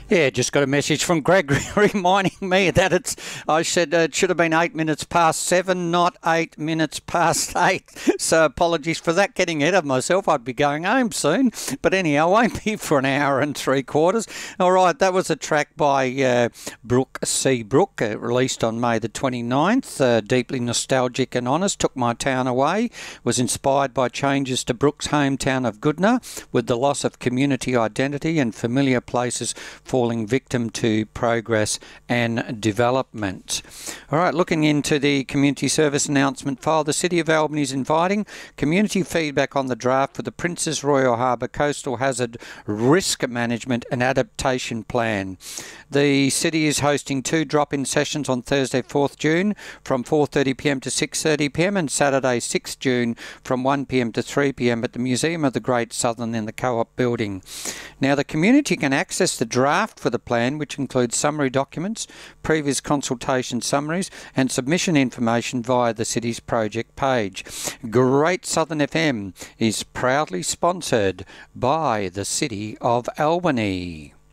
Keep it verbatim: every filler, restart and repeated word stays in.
Yeah, just got a message from Greg reminding me that it's, I said uh, it should have been eight minutes past seven, not eight minutes past eight. So apologies for that, getting ahead of myself. I'd be going home soon. But anyhow, I won't be for an hour and three quarters. All right, that was a track by uh, Brooke Seabrook, uh, released on May the twenty-ninth. Uh, deeply nostalgic and honest, took my town away. Was inspired by changes to Brooke's hometown of Goodna, with the loss of community identity and familiar places falling victim to progress and development. All right, looking into the community service announcement file, the City of Albany is inviting community feedback on the draft for the Princess Royal Harbour Coastal Hazard Risk Management and Adaptation Plan. The City is hosting two drop-in sessions on Thursday, fourth June from four thirty p m to six thirty p m and Saturday, sixth June from one p m to three p m at the Museum of the Great Southern in the Co-op building. Now, the community can access the draft for the plan, which includes summary documents, previous consultation summaries and submission information via the City's project page. Great Southern F M is proudly sponsored by the City of Albany.